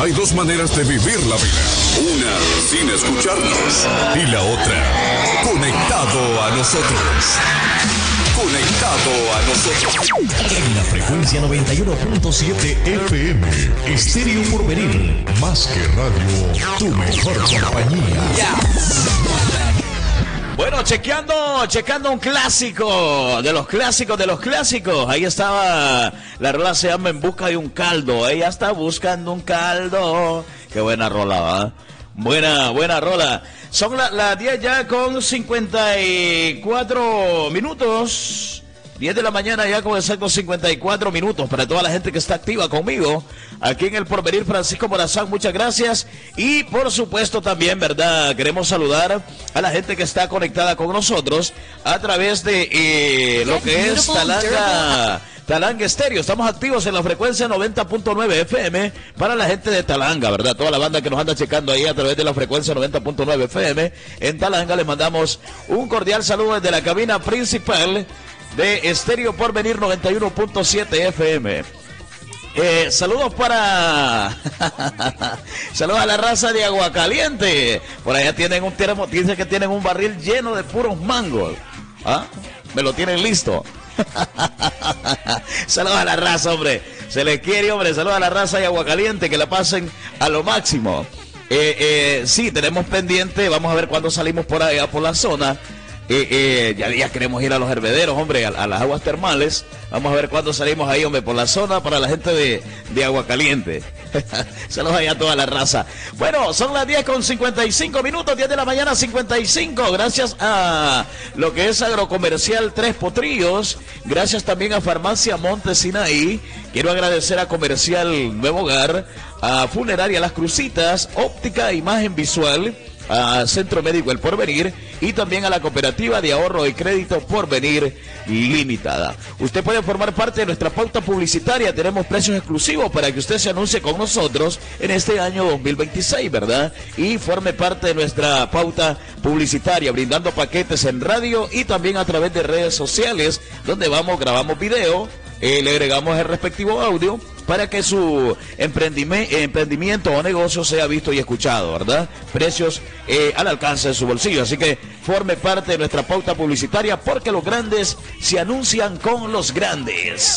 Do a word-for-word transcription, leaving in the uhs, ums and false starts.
Hay dos maneras de vivir la vida. Una sin escucharnos y la otra conectado a nosotros. Conectado a nosotros. En la frecuencia noventa y uno punto siete F M, Estéreo Porvenir, más que radio, tu mejor compañía. Yeah. Bueno, chequeando, chequeando un clásico, de los clásicos, de los clásicos. Ahí estaba, la rola se llama En busca de un caldo. Ella está buscando un caldo. Qué buena rola, ¿va? Buena, buena rola. Son las la diez ya con cincuenta y cuatro minutos. diez de la mañana ya con exactos cincuenta y cuatro minutos para toda la gente que está activa conmigo aquí en el Porvenir. Francisco Morazán, muchas gracias. Y por supuesto también, ¿verdad? Queremos saludar a la gente que está conectada con nosotros a través de eh, lo que es Talanga, Talanga Estéreo. Estamos activos en la frecuencia noventa punto nueve F M para la gente de Talanga, ¿verdad? Toda la banda que nos anda checando ahí a través de la frecuencia noventa punto nueve F M en Talanga, les mandamos un cordial saludo desde la cabina principal de Estéreo Porvenir noventa y uno punto siete F M. Eh, saludos para saludos a la raza de Aguacaliente. Por allá tienen un termo, dice que tienen un barril lleno de puros mangos. ¿Ah? Me lo tienen listo. Saludos a la raza, hombre. Se les quiere, hombre. Saludos a la raza de Aguacaliente, que la pasen a lo máximo. Eh, eh, sí, tenemos pendiente. Vamos a ver cuándo salimos por allá, por la zona. Eh, eh, ya, ya queremos ir a los hervederos, hombre, a, a las aguas termales. Vamos a ver cuándo salimos ahí, hombre, por la zona para la gente de, de Aguacaliente. Saludos allá a toda la raza. Bueno, son las diez con cincuenta y cinco minutos, diez de la mañana, cincuenta y cinco. Gracias a lo que es Agrocomercial Tres Potrillos. Gracias también a Farmacia Monte Sinaí. Quiero agradecer a Comercial Nuevo Hogar, a Funeraria Las Crucitas, Óptica e Imagen Visual, a Centro Médico El Porvenir y también a la Cooperativa de Ahorro y Crédito Porvenir Limitada. Usted puede formar parte de nuestra pauta publicitaria. Tenemos precios exclusivos para que usted se anuncie con nosotros en este año dos mil veintiséis, ¿verdad? Y forme parte de nuestra pauta publicitaria, brindando paquetes en radio y también a través de redes sociales, donde vamos, grabamos video, eh, le agregamos el respectivo audio para que su emprendimiento o negocio sea visto y escuchado, ¿verdad? Precios eh, al alcance de su bolsillo. Así que forme parte de nuestra pauta publicitaria, porque los grandes se anuncian con los grandes.